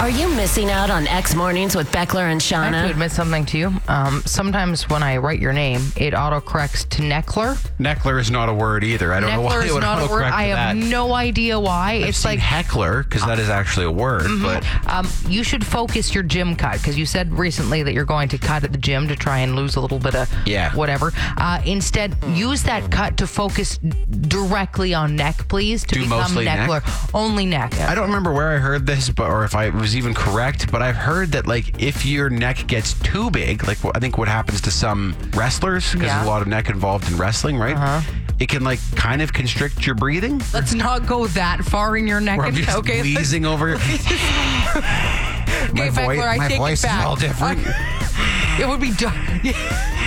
Are you missing out on X Mornings with Beckler and I have to Shauna? admit something to you. Sometimes when I write your name, it autocorrects to Neckler. Neckler is not a word either. I don't know why Neckler it is would not a word. autocorrect I to have that. no idea why. I've It's seen like heckler, because that is actually a word. But you should focus your gym cut, because you said recently that you're going to cut at the gym to try and lose a little bit of whatever. Instead, use that cut to focus directly on neck, please, to Do become mostly neck? Neckler. Only neck. I don't remember where I heard this, or if I was even correct, but I've heard that like if your neck gets too big, like I think what happens to some wrestlers, because there's a lot of neck involved in wrestling, right? It can like kind of constrict your breathing. Let's not go that far in your neck. Where I'm just Okay. wheezing over. Okay, Beckler, I take it back. is all different. It would be done.